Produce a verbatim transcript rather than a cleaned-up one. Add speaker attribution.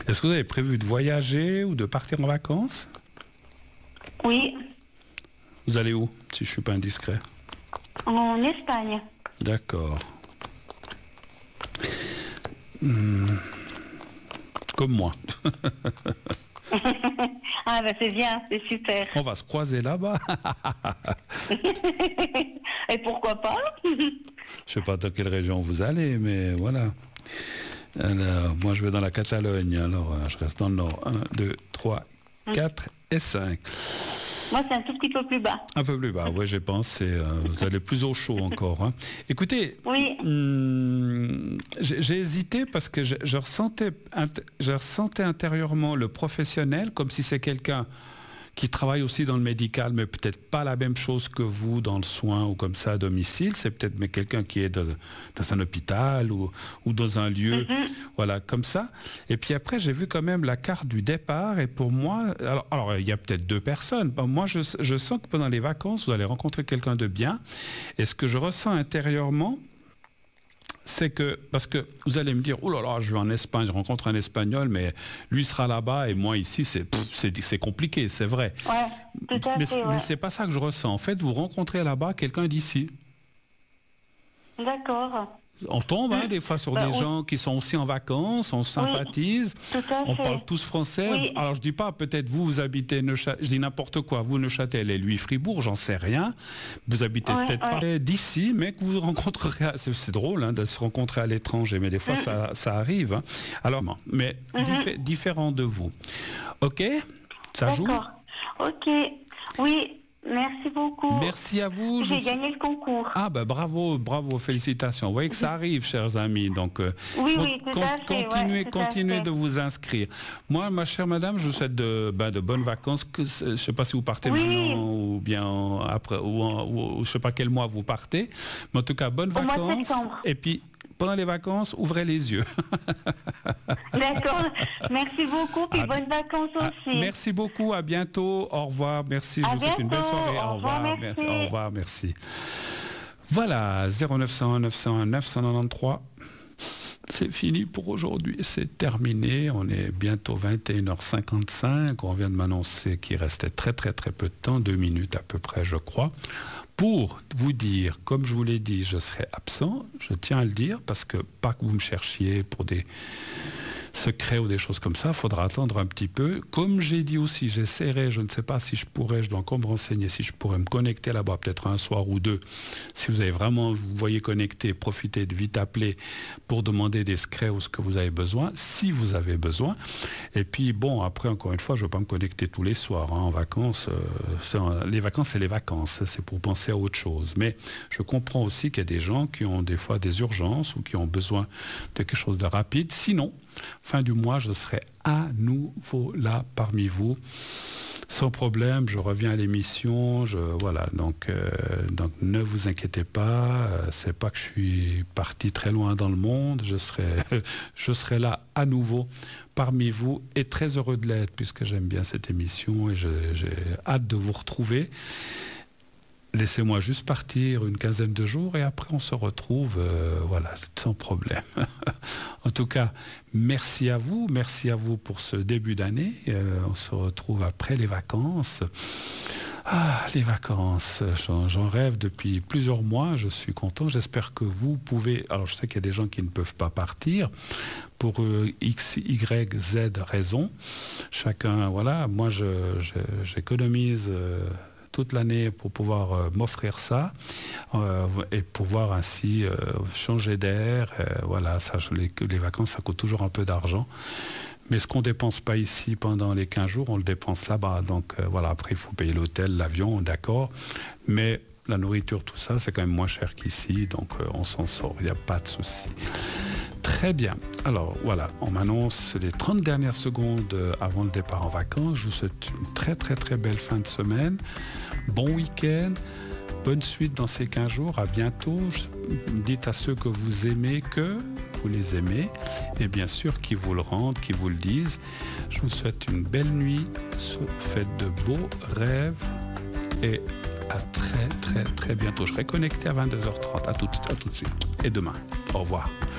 Speaker 1: Est-ce que vous avez prévu de voyager ou de partir en vacances?
Speaker 2: Oui.
Speaker 1: Vous allez où, si je ne suis pas indiscret?
Speaker 2: En Espagne.
Speaker 1: D'accord. Hmm. Comme moi.
Speaker 2: Ah ben c'est bien, c'est super.
Speaker 1: On va se croiser là-bas.
Speaker 2: Et pourquoi pas?
Speaker 1: Je ne sais pas dans quelle région vous allez, mais voilà. Alors, moi je vais dans la Catalogne, alors je reste dans le nord. un, deux, trois, quatre et cinq.
Speaker 2: Moi c'est un tout petit peu plus bas.
Speaker 1: Un peu plus bas, oui, je pense. C'est, euh, vous allez plus au chaud encore. Hein. Écoutez,
Speaker 2: oui.
Speaker 1: hum, j'ai, j'ai hésité parce que je, je, ressentais, je ressentais intérieurement le professionnel, comme si c'est quelqu'un qui travaille aussi dans le médical, mais peut-être pas la même chose que vous dans le soin ou comme ça à domicile. C'est peut-être mais quelqu'un qui est dans, dans un hôpital ou, ou dans un lieu, mm-hmm. voilà, comme ça. Et puis après, j'ai vu quand même la carte du départ. Et pour moi, alors, alors il y a peut-être deux personnes. Moi, je, je sens que pendant les vacances, vous allez rencontrer quelqu'un de bien. Et ce que je ressens intérieurement, c'est que, parce que vous allez me dire, oh là là, je vais en Espagne, je rencontre un Espagnol, mais lui sera là-bas et moi ici, c'est, pff, c'est, c'est compliqué, c'est vrai.
Speaker 2: Ouais, tout à
Speaker 1: mais,
Speaker 2: fait,
Speaker 1: mais
Speaker 2: ouais.
Speaker 1: c'est pas ça que je ressens. En fait, vous rencontrez là-bas quelqu'un d'ici.
Speaker 2: D'accord.
Speaker 1: On tombe hein, des fois sur bah, des on... gens qui sont aussi en vacances, on sympathise,
Speaker 2: oui,
Speaker 1: on parle tous français.
Speaker 2: Oui.
Speaker 1: Alors je dis pas, peut-être vous, vous habitez Neuchâtel, je dis n'importe quoi, vous Neuchâtel et lui Fribourg, j'en sais rien. Vous habitez ouais, peut-être ouais. pas d'ici, mais que vous rencontrerez, c'est, c'est drôle hein, de se rencontrer à l'étranger, mais des fois mm. ça, ça arrive. Hein. Alors, mais mm-hmm. diffé- différent de vous. Ok? Ça
Speaker 2: D'accord.
Speaker 1: joue?
Speaker 2: Ok, oui. Merci beaucoup.
Speaker 1: Merci à vous.
Speaker 2: J'ai
Speaker 1: je...
Speaker 2: gagné le concours.
Speaker 1: Ah ben bravo, bravo, félicitations. Vous voyez que ça arrive, chers amis. Donc euh,
Speaker 2: oui, oui, tout con- à fait,
Speaker 1: continuez,
Speaker 2: ouais,
Speaker 1: continuez
Speaker 2: fait.
Speaker 1: de vous inscrire. Moi, ma chère madame, je vous souhaite de, ben, de bonnes vacances. Que, je ne sais pas si vous partez
Speaker 2: oui.
Speaker 1: maintenant ou bien après, ou, en, ou je ne sais pas quel mois vous partez. Mais en tout cas, bonnes
Speaker 2: Au
Speaker 1: vacances.
Speaker 2: Mois de septembre.
Speaker 1: Et puis pendant les vacances, ouvrez les yeux.
Speaker 2: D'accord. Merci beaucoup. Puis à bonnes vacances aussi.
Speaker 1: À, merci beaucoup. À bientôt. Au revoir. Merci.
Speaker 2: À
Speaker 1: Je vous souhaite
Speaker 2: bientôt.
Speaker 1: une belle soirée.
Speaker 2: Au,
Speaker 1: Au revoir.
Speaker 2: revoir.
Speaker 1: Merci. Au revoir. Merci. Voilà. zéro neuf cent un neuf cent un neuf cent quatre-vingt-treize. C'est fini pour aujourd'hui. C'est terminé. On est bientôt vingt et une heures cinquante-cinq. On vient de m'annoncer qu'il restait très très très peu de temps. Deux minutes à peu près, je crois. Pour vous dire, comme je vous l'ai dit, je serai absent, je tiens à le dire, parce que pas que vous me cherchiez pour des secrets ou des choses comme ça, il faudra attendre un petit peu. Comme j'ai dit aussi, j'essaierai, je ne sais pas si je pourrais, je dois encore me renseigner, si je pourrais me connecter là-bas, peut-être un soir ou deux. Si vous avez vraiment, vous voyez connecter, profitez de vite appeler pour demander des secrets ou ce que vous avez besoin, si vous avez besoin. Et puis bon, après, encore une fois, je ne vais pas me connecter tous les soirs, hein, en vacances. Euh, c'est, les vacances, c'est les vacances, c'est pour penser à autre chose. Mais je comprends aussi qu'il y a des gens qui ont des fois des urgences ou qui ont besoin de quelque chose de rapide. Sinon, fin du mois, je serai à nouveau là parmi vous, sans problème. Je reviens à l'émission. Je, voilà, donc, euh, donc ne vous inquiétez pas. Euh, c'est pas que je suis parti très loin dans le monde. Je serai, je serai là à nouveau parmi vous et très heureux de l'être puisque j'aime bien cette émission et je, j'ai hâte de vous retrouver. Laissez-moi juste partir une quinzaine de jours et après on se retrouve, euh, voilà, sans problème. En tout cas, merci à vous, merci à vous pour ce début d'année. Euh, on se retrouve après les vacances. Ah, les vacances, j'en, j'en rêve depuis plusieurs mois, je suis content. J'espère que vous pouvez... Alors, je sais qu'il y a des gens qui ne peuvent pas partir pour euh, X, Y, Z raisons. Chacun, voilà, moi, je, je, j'économise... Euh, toute l'année pour pouvoir euh, m'offrir ça euh, et pouvoir ainsi euh, changer d'air. Euh, voilà, ça, je, les, les vacances, ça coûte toujours un peu d'argent. Mais ce qu'on ne dépense pas ici pendant les quinze jours, on le dépense là-bas. Donc euh, voilà, après, il faut payer l'hôtel, l'avion, d'accord. Mais la nourriture, tout ça, c'est quand même moins cher qu'ici. Donc euh, on s'en sort, il n'y a pas de souci. Très bien. Alors voilà, on m'annonce les trente dernières secondes avant le départ en vacances. Je vous souhaite une très très très belle fin de semaine. Bon week-end. Bonne suite dans ces quinze jours. À bientôt. Dites à ceux que vous aimez que vous les aimez. Et bien sûr, qui vous le rendent, qui vous le disent. Je vous souhaite une belle nuit. Faites de beaux rêves. Et à très très très bientôt. Je serai connecté à vingt-deux heures trente. À tout, à tout de suite. Et demain. Au revoir.